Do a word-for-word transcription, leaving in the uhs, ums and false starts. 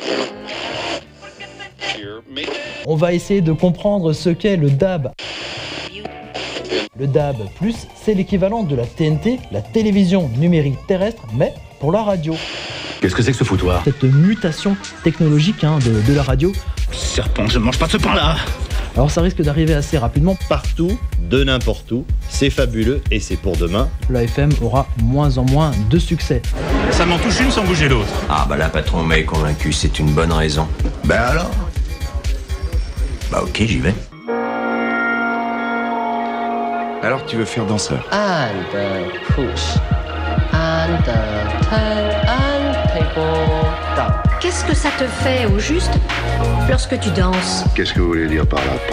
On va essayer de comprendre ce qu'est le D A B. Le D A B plus, c'est l'équivalent de la T N T, la télévision numérique terrestre, mais pour la radio. Qu'est-ce que c'est que ce foutoir? Cette mutation technologique hein, de, de la radio. Serpent, je ne mange pas ce pain-là. Alors ça risque d'arriver assez rapidement. Partout, de n'importe où, c'est fabuleux et c'est pour demain. La F M aura moins en moins de succès. Ça m'en touche une sans bouger l'autre. Ah bah là, patron m'a convaincu, c'est une bonne raison. Ben alors? Bah ok, j'y vais. Alors tu veux faire danseur? And uh, push. And uh, turn and people down. Qu'est-ce que ça te fait, au juste, lorsque tu danses? Qu'est-ce que vous voulez dire par là,